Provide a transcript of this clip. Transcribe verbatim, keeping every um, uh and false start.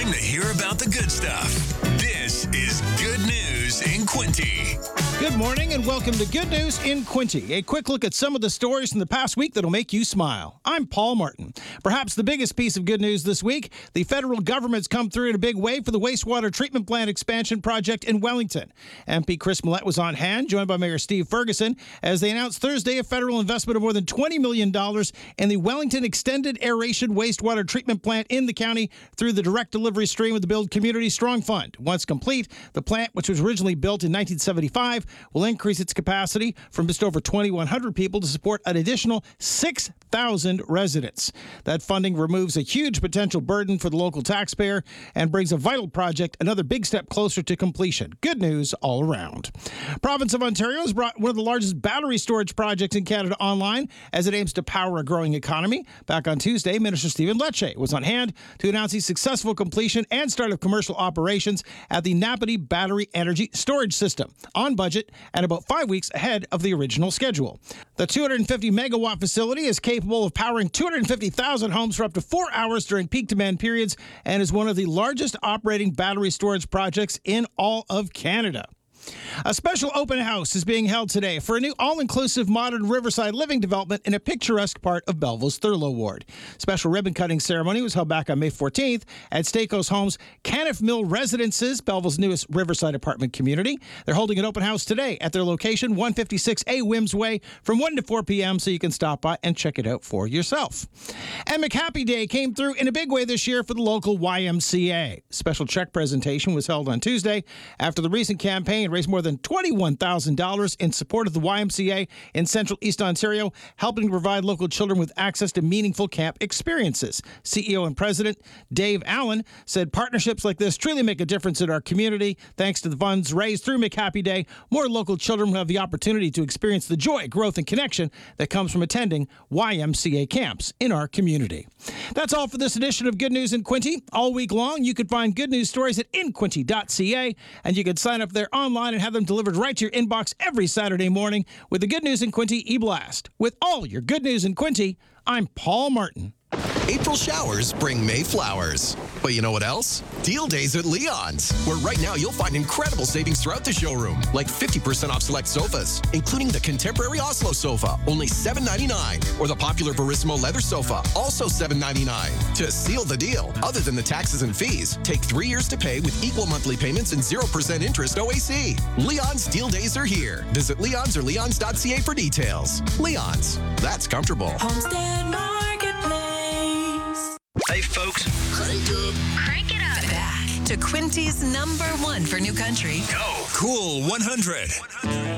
time to hear about the good stuff. This is Good News in Quinty. Good morning and welcome to Good News in Quinty. A quick look at some of the stories from the past week that'll make you smile. I'm Paul Martin. Perhaps the biggest piece of good news this week, the federal government's come through in a big way for the wastewater treatment plant expansion project in Wellington. M P Chris Millett was on hand, joined by Mayor Steve Ferguson, as they announced Thursday a federal investment of more than twenty million dollars in the Wellington Extended Aeration Wastewater Treatment Plant in the county through the direct delivery stream of the Build Community Strong Fund. Once complete, the plant, which was originally built in nineteen seventy-five, will increase its capacity from just over twenty-one hundred people to support an additional six thousand residents. That funding removes a huge potential burden for the local taxpayer and brings a vital project another big step closer to completion. Good news all around. Province of Ontario has brought one of the largest battery storage projects in Canada online as it aims to power a growing economy. Back on Tuesday, Minister Stephen Lecce was on hand to announce the successful completion and start of commercial operations at the Napanee Battery Energy Storage System, on budget and about five weeks ahead of the original schedule. The two hundred fifty megawatt facility is capable of powering two hundred fifty thousand homes for up to four hours during peak demand periods and is one of the largest operating battery storage projects in all of Canada. A special open house is being held today for a new all-inclusive modern riverside living development in a picturesque part of Belleville's Thurlow Ward. Special ribbon-cutting ceremony was held back on May fourteenth at Stakos Homes Caniff Mill Residences, Belleville's newest riverside apartment community. They're holding an open house today at their location, one fifty-six A Wims Way, from one to four p.m., so you can stop by and check it out for yourself. And McHappy Day came through in a big way this year for the local Y M C A. Special check presentation was held on Tuesday after the recent campaign raised more than twenty-one thousand dollars in support of the Y M C A in Central East Ontario, helping to provide local children with access to meaningful camp experiences. C E O and President Dave Allen said partnerships like this truly make a difference in our community. Thanks to the funds raised through McHappy Day, more local children will have the opportunity to experience the joy, growth, and connection that comes from attending Y M C A camps in our community. That's all for this edition of Good News in Quinty. All week long, you could find good news stories at in quinty dot c a, and you can sign up there online and have them delivered right to your inbox every Saturday morning with the Good News in Quinty e-blast. With all your Good News in Quinty, I'm Paul Martin. April showers bring May flowers. But you know what else? Deal days at Leon's, where right now you'll find incredible savings throughout the showroom, like fifty percent off select sofas, including the contemporary Oslo sofa, only seven ninety-nine, or the popular Verissimo leather sofa, also seven ninety-nine. To seal the deal, other than the taxes and fees, take three years to pay with equal monthly payments and zero percent interest O A C. Leon's deal days are here. Visit Leon's or leons dot c a for details. Leon's, that's comfortable. Homestead Marketplace. Hey, folks. Crank up. Crank it up. Back to Quinty's number one for new country. Go. Cool one hundred.